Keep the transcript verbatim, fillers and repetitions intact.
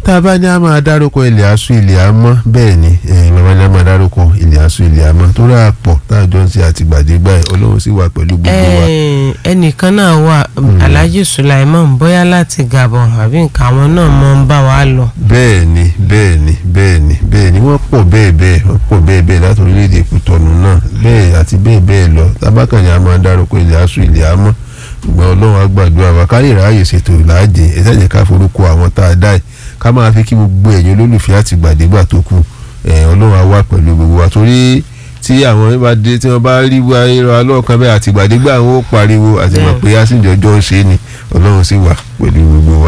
tá a bá ní a máa dárúkọ ilẹ̀ aṣọ ilẹ̀ àmọ́ bẹ́ẹ̀ ni bàbá ní a máa dárúkọ ilẹ̀ aṣọ ilẹ̀ àmọ́ tó rà pọ̀ tá a jọ ń ṣe àtìgbàdégbà ẹ̀ ọlọ́run sì wà pẹ̀lú gbogbo wa. ẹnìkan náà wà Alhaji Sulaiman bóyá láti Gabon àbí nǹkan àwọn náà mọ̀ ń bá wa lọ. bẹ́ẹ̀ ni bẹ́ẹ̀ ni bẹ́ẹ̀ ni bẹ́ẹ̀ ni wọ́n pọ̀ bẹ́ẹ̀ bẹ́ẹ̀ wọ́n pọ̀ bẹ́ẹ̀ bẹ́ẹ̀ láti orílẹ̀-èdè Kútọ́nù náà bẹ́ẹ̀ àti bẹ́ẹ̀ bẹ́ẹ̀ lọ tábàkàn ni a máa dárúkọ ilẹ̀ aṣọ ilẹ̀ àmọ́ ṣùgbọ́n ọlọ́run á gbàdúrà wa ká lè ráàyè ṣètò ìlàjì ẹ̀ sẹ́jẹ̀ ká forúkọ àwọn tá a dá ẹ̀ ká máa fi kí gbogbo ẹ̀yin olólùfẹ́ àtìgbàdégbà tó kù ọlọ́run á wà pẹ̀lú gbogbo wa torí tí àwọn bá dé tí wọ́n bá rí wa ẹ̀rọ alọ́ọ̀kan bẹ́ẹ̀ àtìgbàdégbà wọn ó pariwo àti mọ̀ pé àsìjọ́jọ́ ń ṣe ni ọlọ́run sì wà pẹ̀lú gbogbo wa.